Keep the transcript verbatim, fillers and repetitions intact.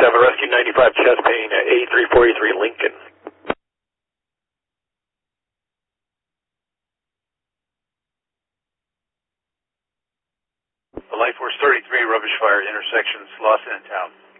seven, Rescue ninety-five, chest pain at eighty-three forty-three Lincoln. Light Force thirty-three, rubbish fire, intersection, Slauson in town.